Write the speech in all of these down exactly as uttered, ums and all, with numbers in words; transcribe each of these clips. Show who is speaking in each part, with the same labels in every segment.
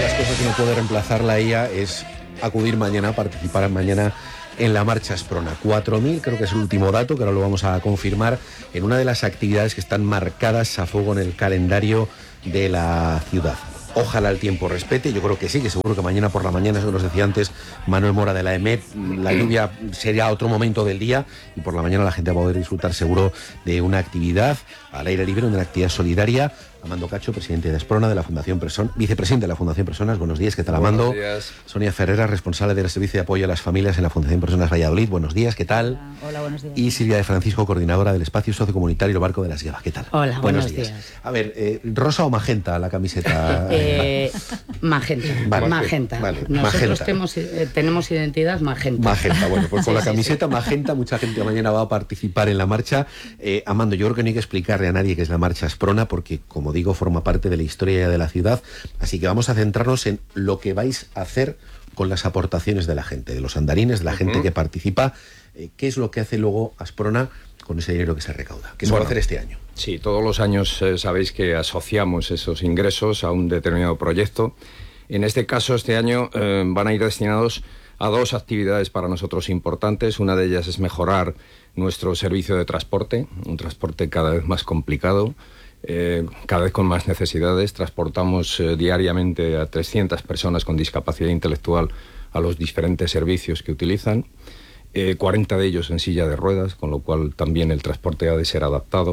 Speaker 1: las cosas que no puede reemplazar la I A es acudir mañana, participar mañana en la marcha Asprona. cuatro mil, creo que es el último dato, que ahora lo vamos a confirmar, en una de las actividades que están marcadas a fuego en el calendario de la ciudad. Ojalá el tiempo respete, yo creo que sí, que seguro que mañana por la mañana, eso nos decía antes Manuel Mora de la E M E P, la lluvia sería otro momento del día y por la mañana la gente va a poder disfrutar seguro de una actividad al aire libre, una actividad solidaria. Amando Cacho, presidente de Asprona, de la Fundación Personas, vicepresidente de la Fundación Personas. Buenos días, ¿qué tal, Amando?
Speaker 2: Buenos días.
Speaker 1: Sonia Ferreira, responsable del Servicio de Apoyo a las Familias en la Fundación Personas Valladolid. Buenos días, ¿qué tal?
Speaker 3: Hola, hola, buenos días.
Speaker 1: Y Silvia de Francisco, coordinadora del Espacio Sociocomunitario Barco de las Guevas. ¿Qué tal?
Speaker 3: Hola, buenos, buenos días. días.
Speaker 1: A ver, eh, ¿rosa o magenta la camiseta?
Speaker 3: eh, magenta. Vale, magenta.
Speaker 1: Vale,
Speaker 3: Nosotros
Speaker 1: magenta.
Speaker 3: Tenemos, eh, tenemos identidad magenta.
Speaker 1: Magenta, bueno, pues con
Speaker 3: sí,
Speaker 1: la
Speaker 3: sí,
Speaker 1: camiseta
Speaker 3: sí.
Speaker 1: magenta mucha gente mañana va a participar en la marcha. Eh, Amando, yo creo que no hay que explicarle a nadie qué es la marcha Asprona porque, como digo, forma parte de la historia de la ciudad, así que vamos a centrarnos en lo que vais a hacer con las aportaciones de la gente, de los andarines, de la uh-huh. gente que participa. Eh, ¿Qué es lo que hace luego Asprona con ese dinero que se recauda? ¿Qué se bueno, va a hacer este año?
Speaker 2: Sí, todos los años eh, sabéis que asociamos esos ingresos a un determinado proyecto. En este caso, este año eh, van a ir destinados a dos actividades para nosotros importantes. Una de ellas es mejorar nuestro servicio de transporte, un transporte cada vez más complicado, Eh, cada vez con más necesidades. Transportamos eh, diariamente a trescientas personas con discapacidad intelectual a los diferentes servicios que utilizan, eh, cuarenta de ellos en silla de ruedas, con lo cual también el transporte ha de ser adaptado.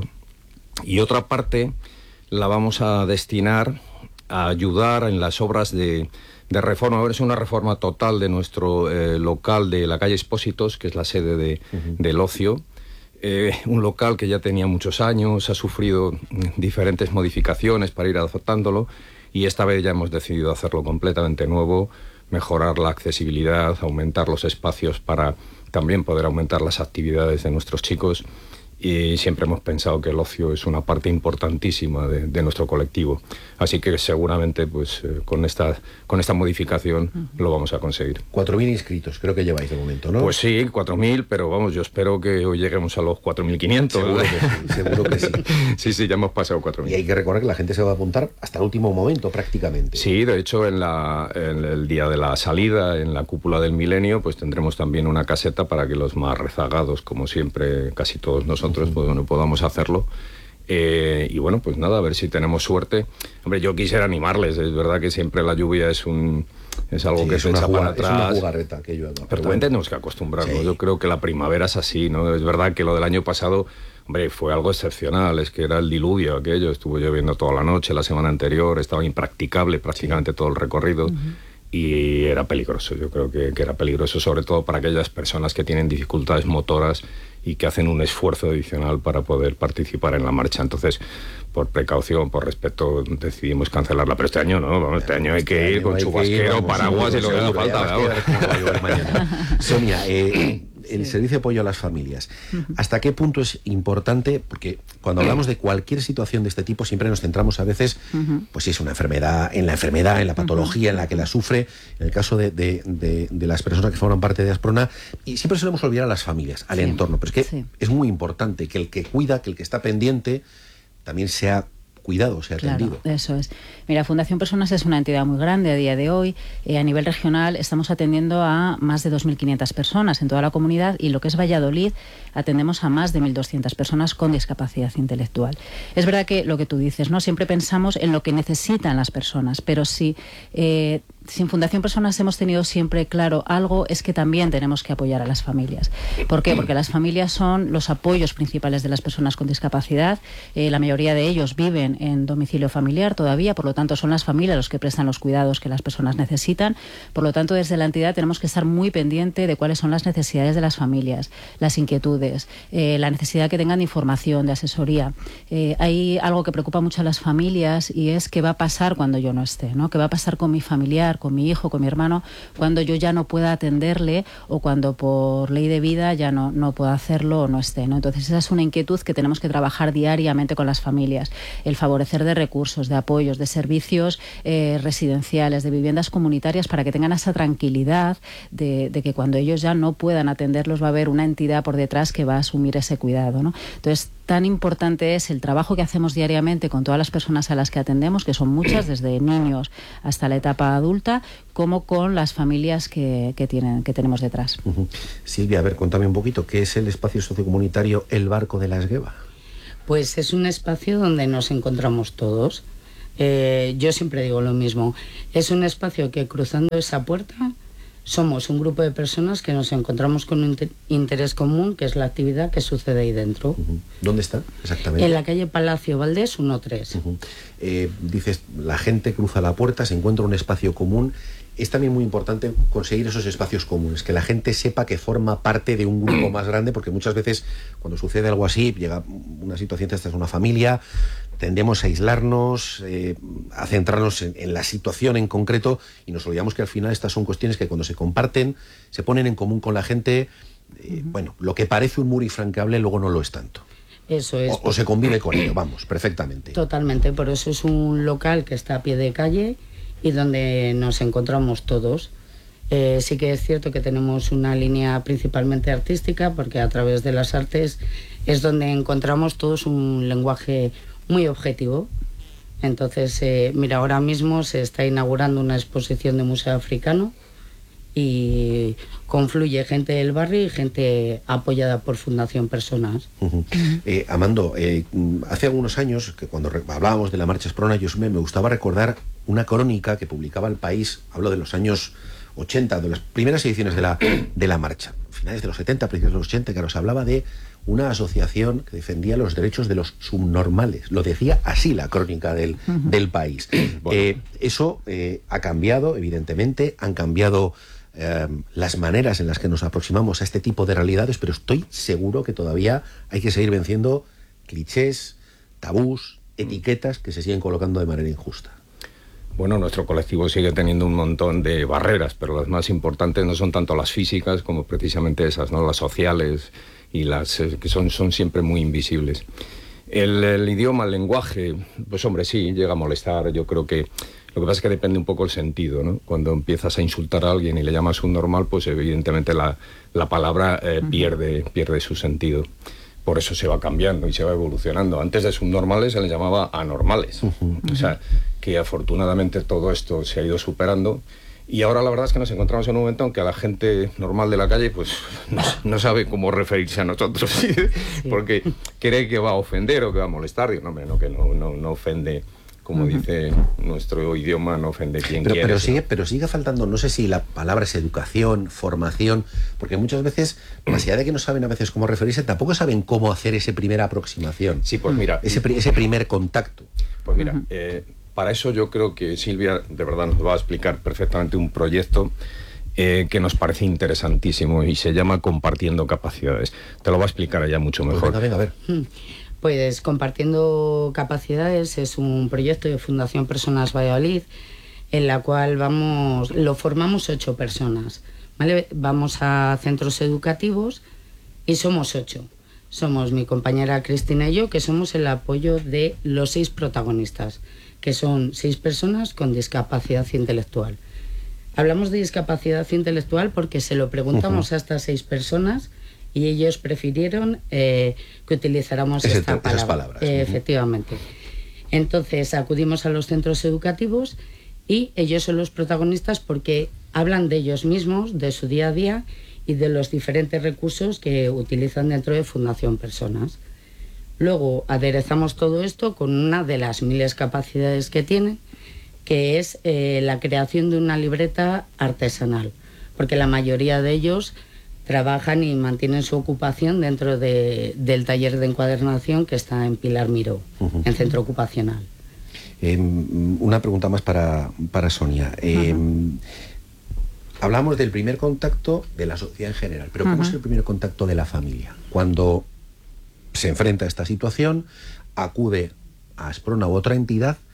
Speaker 2: Y otra parte la vamos a destinar a ayudar en las obras de, de reforma. Ahora es una reforma total de nuestro eh, local de la calle Expósitos, que es la sede de, uh-huh. del ocio. Eh, un local que ya tenía muchos años, ha sufrido diferentes modificaciones para ir adaptándolo y esta vez ya hemos decidido hacerlo completamente nuevo, mejorar la accesibilidad, aumentar los espacios para también poder aumentar las actividades de nuestros chicos y siempre hemos pensado que el ocio es una parte importantísima de, de nuestro colectivo. Así que seguramente pues eh, con esta con esta modificación uh-huh. lo vamos a conseguir.
Speaker 1: cuatro mil inscritos, creo que lleváis de momento, ¿no?
Speaker 2: Pues sí, cuatro mil, pero vamos, yo espero que hoy lleguemos a los cuatro mil quinientos.
Speaker 1: Seguro que sí, seguro que sí.
Speaker 2: sí, sí, ya hemos pasado cuatro mil.
Speaker 1: Y hay que recordar que la gente se va a apuntar hasta el último momento prácticamente.
Speaker 2: Sí, de hecho en, la, en el día de la salida, en la cúpula del milenio, pues tendremos también una caseta para que los más rezagados, como siempre, casi todos nosotros, uh-huh. pues bueno, podamos hacerlo. Eh, y bueno, pues nada, a ver si tenemos suerte. Hombre, yo quisiera animarles, es verdad que siempre la lluvia es un es algo
Speaker 1: sí,
Speaker 2: que
Speaker 1: es
Speaker 2: se
Speaker 1: una
Speaker 2: echa
Speaker 1: jugada,
Speaker 2: para atrás.
Speaker 1: Es una jugarreta que yo hago.
Speaker 2: Pero también tenemos que acostumbrarnos. Sí. Yo creo que la primavera es así, ¿no? Es verdad que lo del año pasado, hombre, fue algo excepcional, es que era el diluvio aquello, estuvo lloviendo toda la noche, la semana anterior, estaba impracticable prácticamente sí. todo el recorrido. Uh-huh. Y era peligroso, yo creo que, que era peligroso, sobre todo para aquellas personas que tienen dificultades motoras y que hacen un esfuerzo adicional para poder participar en la marcha. Entonces, por precaución, por respeto, decidimos cancelarla. Pero este año no, vamos, este año hay que ir con chubasquero, paraguas y lo que haga falta.
Speaker 1: Sonia, eh, el sí. servicio de apoyo a las familias, ¿hasta qué punto es importante? Porque cuando hablamos de cualquier situación de este tipo siempre nos centramos a veces, uh-huh. pues si es una enfermedad, en la enfermedad, en la patología, uh-huh. en la que la sufre, en el caso de, de, de, de las personas que forman parte de Asprona, y siempre solemos olvidar a las familias, al sí. entorno, pero es que sí. es muy importante que el que cuida, que el que está pendiente, también sea cuidado, sea atendido.
Speaker 3: Claro, eso es. Mira, Fundación Personas es una entidad muy grande a día de hoy. Eh, a nivel regional estamos atendiendo a más de dos mil quinientas personas en toda la comunidad y lo que es Valladolid atendemos a más de mil doscientas personas con discapacidad intelectual. Es verdad que lo que tú dices, ¿no? Siempre pensamos en lo que necesitan las personas, pero si, eh, si en Fundación Personas hemos tenido siempre claro algo, es que también tenemos que apoyar a las familias. ¿Por qué? Porque las familias son los apoyos principales de las personas con discapacidad. Eh, la mayoría de ellos viven en domicilio familiar todavía, por lo tanto son las familias los que prestan los cuidados que las personas necesitan. Por lo tanto, desde la entidad tenemos que estar muy pendiente de cuáles son las necesidades de las familias, las inquietudes, eh, la necesidad que tengan de información, de asesoría. Eh, hay algo que preocupa mucho a las familias y es qué va a pasar cuando yo no esté, ¿no? ¿Qué va a pasar con mi familiar, con mi hijo, con mi hermano, cuando yo ya no pueda atenderle o cuando por ley de vida ya no, no pueda hacerlo o no esté, ¿no? Entonces esa es una inquietud que tenemos que trabajar diariamente con las familias. El favorecer de recursos, de apoyos, de servicios eh, residenciales, de viviendas comunitarias para que tengan esa tranquilidad de, de que cuando ellos ya no puedan atenderlos va a haber una entidad por detrás que va a asumir ese cuidado, ¿no? Entonces tan importante es el trabajo que hacemos diariamente con todas las personas a las que atendemos, que son muchas, desde niños hasta la etapa adulta, como con las familias que, que, tienen, que tenemos detrás.
Speaker 1: Uh-huh. Silvia, a ver, contame un poquito, ¿qué es el espacio sociocomunitario El Barco de la Esgueva?
Speaker 4: Pues es un espacio donde nos encontramos todos. Eh, yo siempre digo lo mismo, es un espacio que cruzando esa puerta somos un grupo de personas que nos encontramos con un inter interés común, que es la actividad que sucede ahí dentro.
Speaker 1: Uh-huh. ¿Dónde está exactamente?
Speaker 4: En la calle Palacio Valdés uno tres.
Speaker 1: Uh-huh. eh, dices, la gente cruza la puerta, se encuentra un espacio común. Es también muy importante conseguir esos espacios comunes, que la gente sepa que forma parte de un grupo más grande, porque muchas veces cuando sucede algo así, llega una situación, esta es una familia, tendemos a aislarnos, eh, a centrarnos en, en la situación en concreto, y nos olvidamos que al final estas son cuestiones que cuando se comparten, se ponen en común con la gente, eh, uh-huh. bueno, lo que parece un muro infranqueable luego no lo es tanto.
Speaker 4: Eso es.
Speaker 1: O, o se convive con ello, vamos, perfectamente.
Speaker 4: Totalmente, por eso es un local que está a pie de calle y donde nos encontramos todos. Eh, sí que es cierto que tenemos una línea principalmente artística, porque a través de las artes es donde encontramos todos un lenguaje muy objetivo. Entonces, eh, mira, ahora mismo se está inaugurando una exposición de museo africano y confluye gente del barrio y gente apoyada por Fundación Personas.
Speaker 1: Uh-huh. Uh-huh. eh, Amando, eh, hace algunos años, que cuando hablábamos de la Marcha Esprona, yo me, me gustaba recordar una crónica que publicaba El País, hablo de los años ochenta, de las primeras ediciones de la, de la marcha, finales de los setenta, principios de los ochenta, que nos hablaba de una asociación que defendía los derechos de los subnormales. Lo decía así la crónica del, uh-huh. del País. Bueno. Eh, eso eh, ha cambiado, evidentemente, han cambiado eh, las maneras en las que nos aproximamos a este tipo de realidades, pero estoy seguro que todavía hay que seguir venciendo clichés, tabús, etiquetas que se siguen colocando de manera injusta.
Speaker 2: Bueno, nuestro colectivo sigue teniendo un montón de barreras, pero las más importantes no son tanto las físicas como precisamente esas, ¿no? Las sociales y las eh, que son, son siempre muy invisibles. El, el idioma, el lenguaje, pues hombre, sí, llega a molestar. Yo creo que lo que pasa es que depende un poco el sentido, ¿no? Cuando empiezas a insultar a alguien y le llamas un normal, pues evidentemente la, la palabra eh, uh-huh. pierde, pierde su sentido. Por eso se va cambiando y se va evolucionando. Antes de subnormales se les llamaba anormales. Uh-huh. O sea, que afortunadamente todo esto se ha ido superando. Y ahora la verdad es que nos encontramos en un momento en que a la gente normal de la calle pues no, no sabe cómo referirse a nosotros. ¿Sí? Porque cree que va a ofender o que va a molestar. Digo, no, hombre, no, que no, no, no ofende. Como uh-huh. dice nuestro idioma, no ofende quien
Speaker 1: pero,
Speaker 2: quiere.
Speaker 1: Pero sigue, pero sigue faltando, no sé si la palabra es educación, formación, porque muchas veces, más allá de que no saben a veces cómo referirse, tampoco saben cómo hacer esa primera aproximación.
Speaker 2: Sí, pues mira.
Speaker 1: Ese, ese primer contacto.
Speaker 2: Pues mira, uh-huh. eh, para eso yo creo que Silvia de verdad nos va a explicar perfectamente un proyecto eh, que nos parece interesantísimo y se llama Compartiendo Capacidades. Te lo va a explicar ella mucho mejor.
Speaker 1: Pues venga, venga, a ver.
Speaker 4: Hmm. Pues Compartiendo Capacidades es un proyecto de Fundación Personas Valladolid en la cual vamos, lo formamos ocho personas, ¿vale? Vamos a centros educativos y somos ocho. Somos mi compañera Cristina y yo, que somos el apoyo de los seis protagonistas, que son seis personas con discapacidad intelectual. Hablamos de discapacidad intelectual porque se lo preguntamos uh-huh. a estas seis personas y ellos prefirieron eh, que utilizáramos
Speaker 1: Ese,
Speaker 4: esta palabra.
Speaker 1: Esas palabras.
Speaker 4: Eh, uh-huh. Efectivamente. Entonces acudimos a los centros educativos y ellos son los protagonistas porque hablan de ellos mismos, de su día a día y de los diferentes recursos que utilizan dentro de Fundación Personas. Luego aderezamos todo esto con una de las miles capacidades que tienen, que es eh, la creación de una libreta artesanal, porque la mayoría de ellos trabajan y mantienen su ocupación dentro de, del taller de encuadernación que está en Pilar Miró, uh-huh. en centro ocupacional.
Speaker 1: Eh, una pregunta más para, para Sonia. Eh, uh-huh. Hablamos del primer contacto de la sociedad en general, pero ¿cómo uh-huh. es el primer contacto de la familia? Cuando se enfrenta a esta situación, acude a Asprona u otra entidad,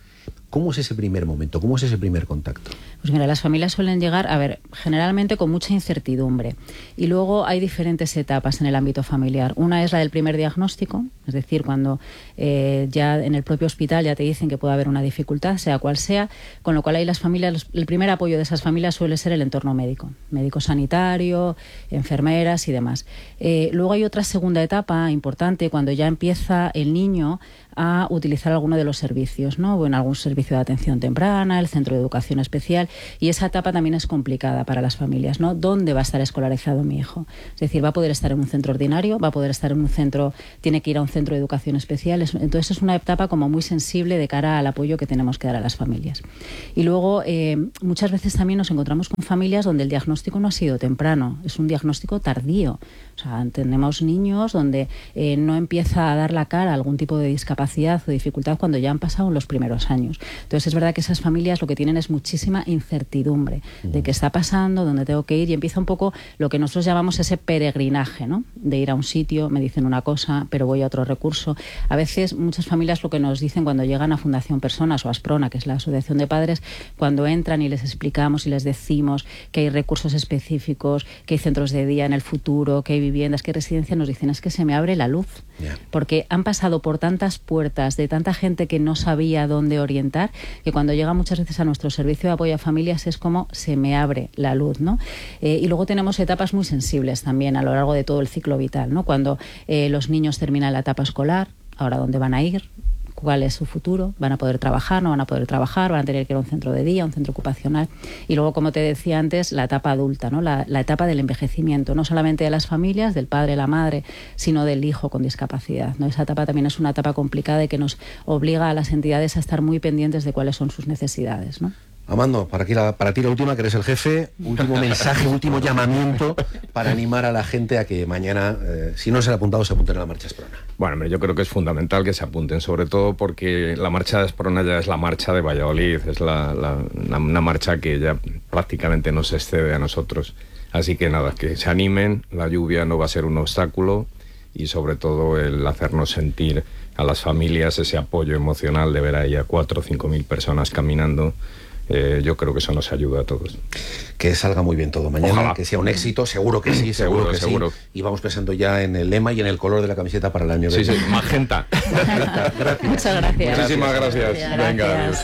Speaker 1: ¿Cómo es ese primer momento? ¿Cómo es ese primer contacto?
Speaker 3: Pues mira, las familias suelen llegar, a ver, generalmente con mucha incertidumbre. Y luego hay diferentes etapas en el ámbito familiar. Una es la del primer diagnóstico, es decir, cuando eh, ya en el propio hospital ya te dicen que puede haber una dificultad, sea cual sea, con lo cual ahí las familias, los, el primer apoyo de esas familias suele ser el entorno médico, médico sanitario, enfermeras y demás. Eh, luego hay otra segunda etapa importante cuando ya empieza el niño a utilizar alguno de los servicios, ¿no? O en algún servicio de atención temprana, el centro de educación especial, y esa etapa también es complicada para las familias, ¿no? ¿Dónde va a estar escolarizado mi hijo? Es decir, va a poder estar en un centro ordinario, va a poder estar en un centro, tiene que ir a un centro de educación especial. Entonces es una etapa como muy sensible de cara al apoyo que tenemos que dar a las familias. Y luego eh, muchas veces también nos encontramos con familias donde el diagnóstico no ha sido temprano, es un diagnóstico tardío. O sea, tenemos niños donde eh, no empieza a dar la cara a algún tipo de discapacidad o dificultad cuando ya han pasado los primeros años. Entonces es verdad que esas familias lo que tienen es muchísima incertidumbre de qué está pasando, dónde tengo que ir, y empieza un poco lo que nosotros llamamos ese peregrinaje, ¿no? De ir a un sitio, me dicen una cosa, pero voy a otro recurso. A veces muchas familias lo que nos dicen cuando llegan a Fundación Personas o a Asprona, que es la Asociación de Padres, cuando entran y les explicamos y les decimos que hay recursos específicos, que hay centros de día en el futuro, que hay viviendas, que hay residencias, nos dicen es que se me abre la luz. Yeah. Porque han pasado por tantas puertas de tanta gente que no sabía dónde orientar, que cuando llega muchas veces a nuestro servicio de apoyo a familias es como se me abre la luz, ¿no? Eh, y luego tenemos etapas muy sensibles también a lo largo de todo el ciclo vital, ¿no? Cuando eh, los niños terminan la etapa escolar, ahora dónde van a ir, cuál es su futuro, van a poder trabajar, no van a poder trabajar, van a tener que ir a un centro de día, un centro ocupacional. Y luego, como te decía antes, la etapa adulta, ¿no? la, la etapa del envejecimiento, no solamente de las familias, del padre, la madre, sino del hijo con discapacidad, ¿no? Esa etapa también es una etapa complicada y que nos obliga a las entidades a estar muy pendientes de cuáles son sus necesidades, ¿no?
Speaker 1: Amando, para, aquí la, para ti la última, que eres el jefe, último mensaje, último llamamiento para animar a la gente a que mañana, eh, si no se han apuntado, se apunten a la Marcha Asprona.
Speaker 2: Bueno, hombre, yo creo que es fundamental que se apunten, sobre todo porque la Marcha de Asprona ya es la marcha de Valladolid, es la, la, una, una marcha que ya prácticamente nos excede a nosotros. Así que nada, que se animen, la lluvia no va a ser un obstáculo y sobre todo el hacernos sentir a las familias ese apoyo emocional de ver ahí a cuatro o cinco mil personas caminando. Eh, yo creo que eso nos ayuda a todos.
Speaker 1: Que salga muy bien todo mañana, Ojalá. Que sea un éxito, seguro que sí, seguro, seguro que seguro. sí. Y vamos pensando ya en el lema y en el color de la camiseta para el año que
Speaker 2: viene. Sí, sí, magenta.
Speaker 1: Gracias.
Speaker 3: Muchas gracias.
Speaker 2: Muchísimas gracias.
Speaker 3: gracias.
Speaker 2: Venga, adiós.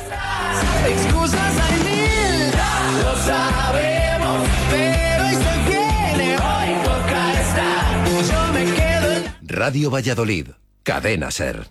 Speaker 5: Excusas hay mil, lo sabemos, pero esto viene hoy toca estar. Yo me quedo.
Speaker 6: Radio Valladolid, Cadena SER.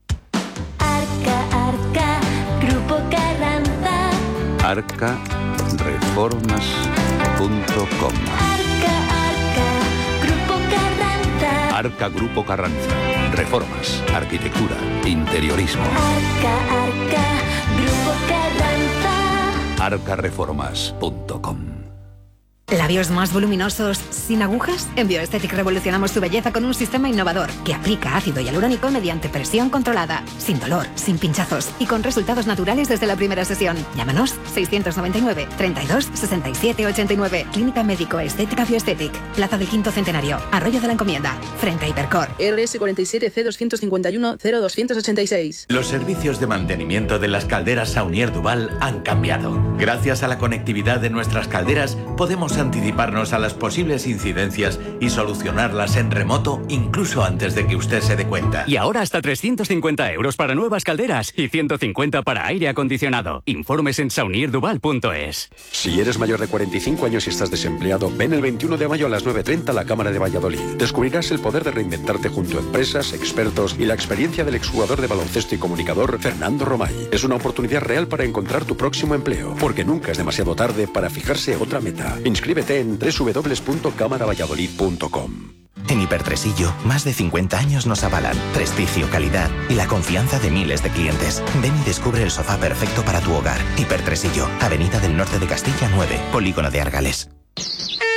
Speaker 7: arca reformas punto com.
Speaker 8: Arca, Arca, Grupo Carranza.
Speaker 6: Arca Grupo Carranza. Reformas, arquitectura, interiorismo.
Speaker 8: Arca, Arca, Grupo Carranza.
Speaker 6: arca reformas punto com.
Speaker 9: ¿Labios más voluminosos sin agujas? En Bioesthetic revolucionamos tu belleza con un sistema innovador que aplica ácido hialurónico mediante presión controlada, sin dolor, sin pinchazos y con resultados naturales desde la primera sesión. Llámanos seiscientos noventa y nueve, treinta y dos, sesenta y siete, ochenta y nueve. Clínica Médico Estética Bioesthetic. Plaza del Quinto Centenario, Arroyo de la Encomienda, frente a Hipercor.
Speaker 10: R S cuarenta y siete C doscientos cincuenta y uno cero doscientos ochenta y seis.
Speaker 11: Los servicios de mantenimiento de las calderas Saunier Duval han cambiado. Gracias a la conectividad de nuestras calderas podemos anticiparnos a las posibles incidencias y solucionarlas en remoto incluso antes de que usted se dé cuenta.
Speaker 12: Y ahora hasta trescientos cincuenta euros para nuevas calderas y ciento cincuenta para aire acondicionado. Informes en saunier duval punto es.
Speaker 13: Si eres mayor de cuarenta y cinco años y estás desempleado, ven el veintiuno de mayo a las nueve treinta a la Cámara de Valladolid. Descubrirás el poder de reinventarte junto a empresas, expertos y la experiencia del exjugador de baloncesto y comunicador Fernando Romay. Es una oportunidad real para encontrar tu próximo empleo, porque nunca es demasiado tarde para fijarse otra meta. Inscríbete en doble u doble u doble u punto cámara valladolid punto com.
Speaker 14: En Hipertresillo, más de cincuenta años nos avalan. Prestigio, calidad y la confianza de miles de clientes. Ven y descubre el sofá perfecto para tu hogar. Hipertresillo, Avenida del Norte de Castilla nueve, Polígono de Argales.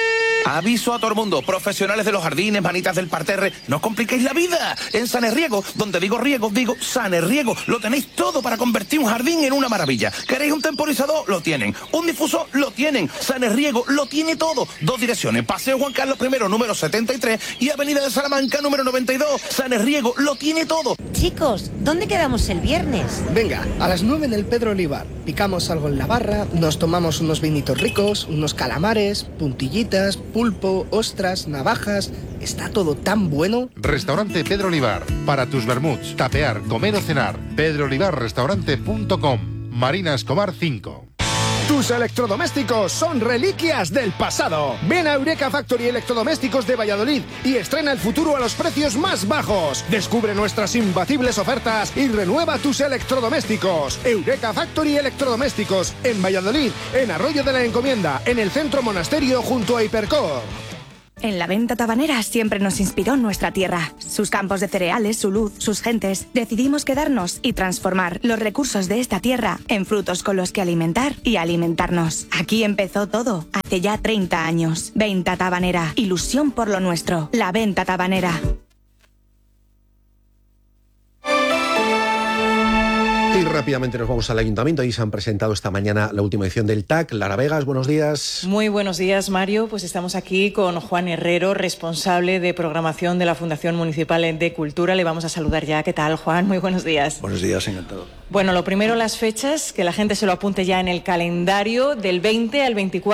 Speaker 15: Aviso a todo el mundo, profesionales de los jardines, manitas del parterre, no os compliquéis la vida. En Sanerriego, donde digo riego, digo Sanerriego, lo tenéis todo para convertir un jardín en una maravilla. ¿Queréis un temporizador? Lo tienen. ¿Un difusor? Lo tienen. Sanerriego lo tiene todo. Dos direcciones, Paseo Juan Carlos I, número setenta y tres y Avenida de Salamanca, número noventa y dos. Sanerriego lo tiene todo.
Speaker 16: Chicos, ¿dónde quedamos el viernes?
Speaker 17: Venga, a las nueve en el Pedro Olivar. Picamos algo en la barra, nos tomamos unos vinitos ricos, unos calamares, puntillitas, pulpo, ostras, navajas. Está todo tan bueno.
Speaker 18: Restaurante Pedro Olivar. Para tus vermuts, tapear, comer o cenar. pedro olivar restaurante punto com. Marina Escobar cinco.
Speaker 19: Tus electrodomésticos son reliquias del pasado. Ven a Eureka Factory Electrodomésticos de Valladolid y estrena el futuro a los precios más bajos. Descubre nuestras imbatibles ofertas y renueva tus electrodomésticos. Eureka Factory Electrodomésticos en Valladolid, en Arroyo de la Encomienda, en el Centro Monasterio junto a Hipercor.
Speaker 20: En la venta tabanera siempre nos inspiró nuestra tierra, sus campos de cereales, su luz, sus gentes. Decidimos quedarnos y transformar los recursos de esta tierra en frutos con los que alimentar y alimentarnos. Aquí empezó todo, hace ya treinta años. Venta tabanera, ilusión por lo nuestro. La venta tabanera.
Speaker 1: Y rápidamente nos vamos al Ayuntamiento. Ahí se han presentado esta mañana la última edición del T A C. Lara Vegas, buenos días.
Speaker 21: Muy buenos días, Mario. Pues estamos aquí con Juan Herrero, responsable de programación de la Fundación Municipal de Cultura. Le vamos a saludar ya. ¿Qué tal, Juan? Muy buenos días.
Speaker 22: Buenos días, encantado.
Speaker 21: Bueno, lo primero, las fechas, que la gente se lo apunte ya en el calendario del veinte al veinticuatro.